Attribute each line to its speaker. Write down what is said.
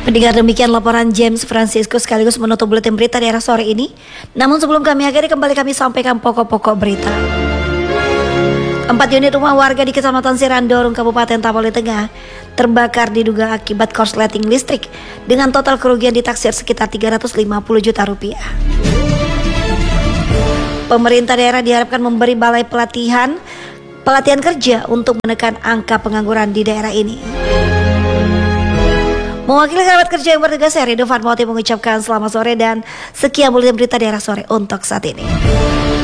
Speaker 1: Pendengar, demikian laporan James Francisco sekaligus menutup buletin berita daerah sore ini. Namun sebelum kami akhiri, kembali kami sampaikan pokok-pokok berita. 4 unit rumah warga di Kecamatan Sirandorong, Kabupaten Tapal Tengah terbakar diduga akibat korsleting listrik dengan total kerugian ditaksir sekitar 350 juta rupiah. Pemerintah daerah diharapkan memberi balai pelatihan kerja untuk menekan angka pengangguran di daerah ini. Mewakili kerabat kerja yang bertugas, saya Ridho Fatmawati mengucapkan selamat sore dan sekian buletin berita daerah sore untuk saat ini.